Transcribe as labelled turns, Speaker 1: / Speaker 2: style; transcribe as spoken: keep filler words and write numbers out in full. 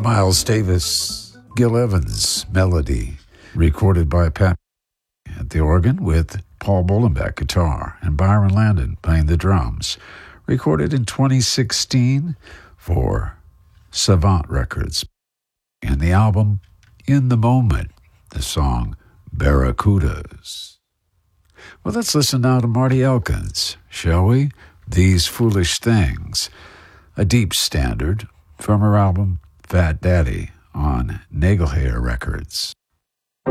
Speaker 1: Miles Davis, Gil Evans melody, recorded by Pat at the organ with Paul Bolenbeck guitar and Byron Landon playing the drums, recorded in twenty sixteen for Savant Records. And the album In the Moment, the song Barracudas. Well, let's listen now to Marty Elkins, shall we? These Foolish Things, a deep standard from her album Fat Daddy on Nagelhair Records.